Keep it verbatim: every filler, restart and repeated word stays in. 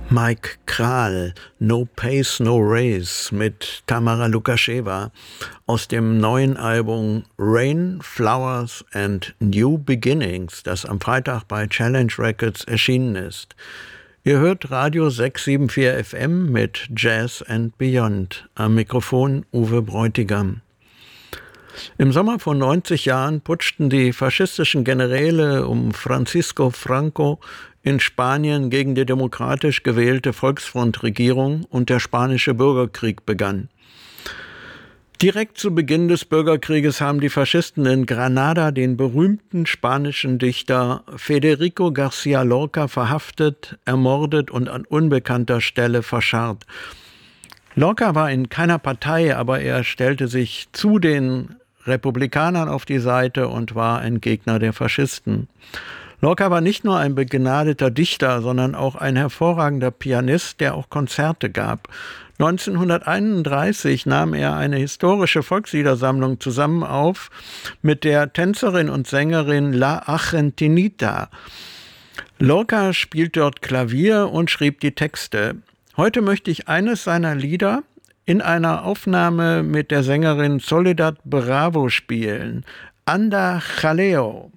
Mike Kral, No Pace, No Race mit Tamara Lukasheva aus dem neuen Album Rain, Flowers and New Beginnings, das am Freitag bei Challenge Records erschienen ist. Ihr hört Radio sechs sieben vier F M mit Jazz and Beyond. Am Mikrofon Uwe Bräutigam. Im Sommer vor neunzig Jahren putschten die faschistischen Generäle um Francisco Franco in Spanien gegen die demokratisch gewählte Volksfrontregierung und der spanische Bürgerkrieg begann. Direkt zu Beginn des Bürgerkrieges haben die Faschisten in Granada den berühmten spanischen Dichter Federico García Lorca verhaftet, ermordet und an unbekannter Stelle verscharrt. Lorca war in keiner Partei, aber er stellte sich zu den Republikanern auf die Seite und war ein Gegner der Faschisten. Lorca war nicht nur ein begnadeter Dichter, sondern auch ein hervorragender Pianist, der auch Konzerte gab. neunzehnhunderteinunddreißig nahm er eine historische Volksliedersammlung zusammen auf mit der Tänzerin und Sängerin La Argentinita. Lorca spielt dort Klavier und schrieb die Texte. Heute möchte ich eines seiner Lieder in einer Aufnahme mit der Sängerin Soledad Bravo spielen. Anda Jaleo.